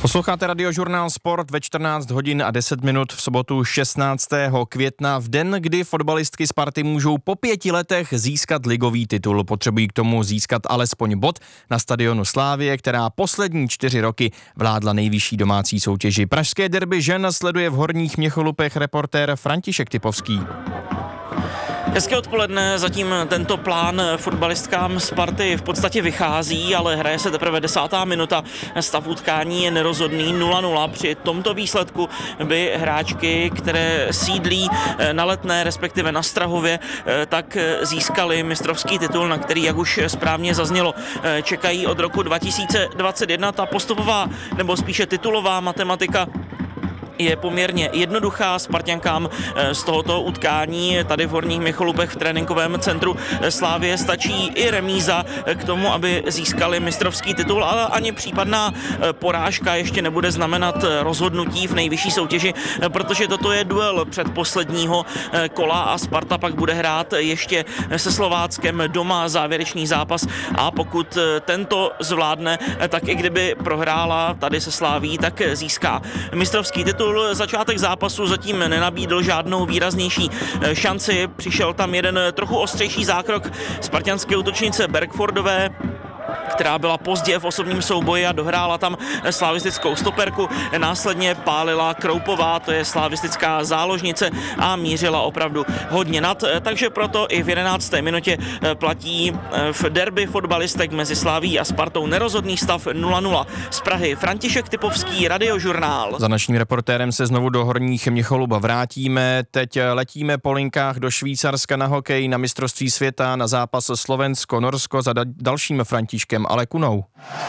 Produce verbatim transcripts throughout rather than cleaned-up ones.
Posloucháte Radiožurnál Sport ve čtrnáct hodin a deset minut v sobotu šestnáctého května, v den, kdy fotbalistky Sparty můžou po pěti letech získat ligový titul. Potřebují k tomu získat alespoň bod na stadionu Slavie, která poslední čtyři roky vládla nejvyšší domácí soutěži. Pražské derby žen sleduje v Horních Měcholupech reportér František Typovský. Hezké odpoledne, zatím tento plán fotbalistkám Sparty v podstatě vychází, ale hraje se teprve desátá minuta, stav utkání je nerozhodný nula nula. Při tomto výsledku by hráčky, které sídlí na Letné, respektive na Strahově, tak získali mistrovský titul, na který, jak už správně zaznělo, čekají od roku dva tisíce dvacet jedna. Ta postupová, nebo spíše titulová matematika je poměrně jednoduchá. Sparťankám z tohoto utkání tady v Horních Měcholupech v tréninkovém centru Slavie stačí i remíza k tomu, aby získali mistrovský titul, ale ani případná porážka ještě nebude znamenat rozhodnutí v nejvyšší soutěži, protože toto je duel předposledního kola a Sparta pak bude hrát ještě se Slováckem doma závěrečný zápas a pokud tento zvládne, tak i kdyby prohrála tady se Slavií, tak získá mistrovský titul. Začátek zápasu zatím nenabídl žádnou výraznější šanci. Přišel tam jeden trochu ostřejší zákrok spartanské útočnice Bergfordové, která byla pozdě v osobním souboji a dohrála tam slavistickou stoperku. Následně pálila Kroupová, to je slavistická záložnice a mířila opravdu hodně nad. Takže proto i v jedenácté minutě platí v derby fotbalistek mezi Slavií a Spartou nerozhodný stav nula nula. Z Prahy František Typovský, Radiožurnál. Za naším reportérem se znovu do Horních Měcholuba vrátíme. Teď letíme po linkách do Švýcarska na hokej, na mistrovství světa, na zápas Slovensko-Norsko za da- dalším Františkem Alekunou.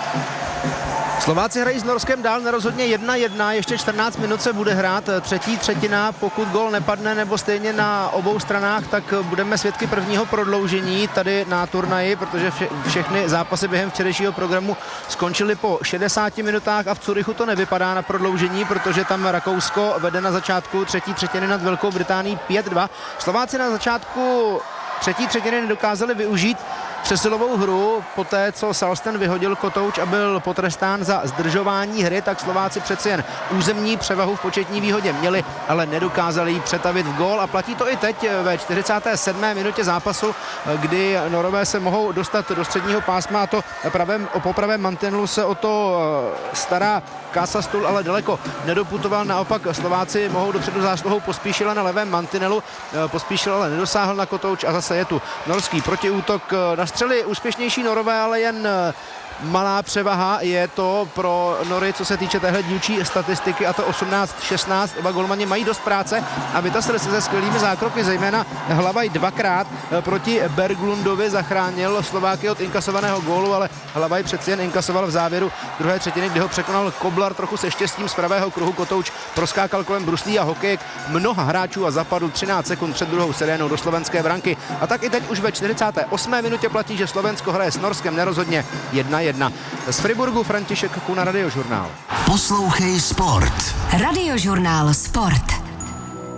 Slováci hrají s Norskem dál nerozhodně jedna jedna, ještě čtrnáct minut se bude hrát třetí třetina, pokud gól nepadne nebo stejně na obou stranách, tak budeme svědky prvního prodloužení tady na turnaji, protože vše, všechny zápasy během včerejšího programu skončily po šedesáti minutách a v Curychu to nevypadá na prodloužení, protože tam Rakousko vede na začátku třetí třetiny nad Velkou Británií pět dva. Slováci na začátku třetí třetiny nedokázali využít přesilovou hru, poté co Salsten vyhodil kotouč a byl potrestán za zdržování hry, tak Slováci přeci jen územní převahu v početní výhodě měli, ale nedokázali ji přetavit v gól a platí to i teď ve čtyřicáté sedmé minutě zápasu, kdy Norové se mohou dostat do středního pásma a to pravém, po pravém mantinelu se o to stará Kása Stůl, ale daleko nedoputoval, naopak Slováci mohou dopředu zásluhou Pospíšila na levém mantinelu, Pospíšil ale nedosáhl na kotouč a zase je tu norský protiútok. Na střely úspěšnější Norové, ale jen malá převaha je to pro Nory, co se týče téhle dílčí statistiky, a to osmnáct šestnáct. Oba golmani mají dost práce a vytasili se se skvělými zákroky, zejména Hlavaj dvakrát proti Berglundovi zachránil Slováky od inkasovaného gólu, ale Hlavaj přeci jen inkasoval v závěru druhé třetiny, kdy ho překonal Koblar trochu se štěstím z pravého kruhu. Kotouč proskákal kolem bruslí a hokejek mnoha hráčů a zapadl třináct sekund před druhou sirénou do slovenské branky. A tak i teď už ve čtyřicáté osmé minutě platí, že Slovensko hraje s Norskem nerozhodně jedna jedna. Z Friburgu František Kuna, Radiožurnál. Poslouchej Sport. Radiožurnál Sport.